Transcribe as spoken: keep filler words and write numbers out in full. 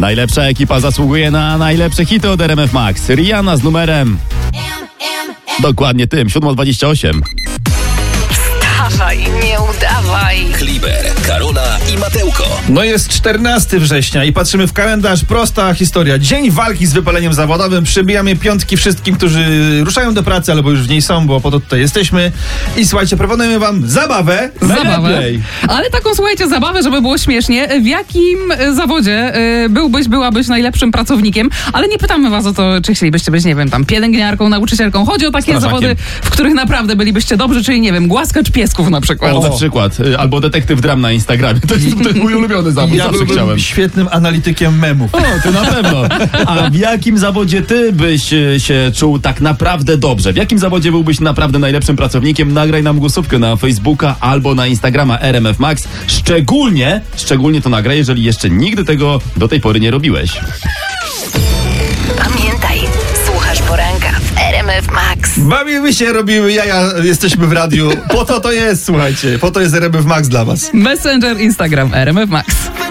Najlepsza ekipa zasługuje na najlepsze hity od R M F Max. Rihanna z numerem... Dokładnie tym, siódma dwadzieścia osiem. Wstawaj, nie udawaj. Kliber, Karola i Matełko. No jest czternastego września i patrzymy w kalendarz. Prosta historia. Dzień walki z wypaleniem zawodowym. Przybijamy piątki wszystkim, którzy ruszają do pracy albo już w niej są, bo po to tutaj jesteśmy. I słuchajcie, proponujemy wam zabawę. Zabawę. Najlepiej. Ale taką, słuchajcie, zabawę, żeby było śmiesznie. W jakim e, zawodzie e, byłbyś, byłabyś najlepszym pracownikiem? Ale nie pytamy was o to, czy chcielibyście być, nie wiem, tam pielęgniarką, nauczycielką. Chodzi o takie Strażakiem. zawody, w których naprawdę bylibyście dobrzy, czyli nie wiem, głaskacz piesków na przykład. O, na przykład. y, Albo detektyw dram na Instagramie. To jest, to jest mój ulubiony zawód. Ja Zawsze byłbym chciałem. świetnym analitykiem memów. O, to na pewno. A w jakim zawodzie ty byś y, się czuł tak naprawdę dobrze? W jakim zawodzie byłbyś naprawdę najlepszym pracownikiem? Nagraj nam głosówkę na Facebooka albo na Instagrama R M F Max. Szczególnie, szczególnie to nagraj, jeżeli jeszcze nigdy tego do tej pory nie robiłeś. Pamiętaj, słuchasz poranka w R M F Max. Bawimy się, robimy jaja, jesteśmy w radiu. Po to to jest, słuchajcie. Po to jest R M F Max dla was. Messenger, Instagram, R M F Max.